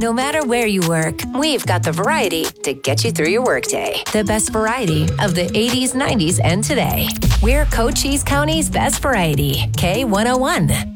No matter where you work, we've got the variety to get you through your workday. The best variety of the 80s, 90s, and today. We're Cochise County's best variety. K101.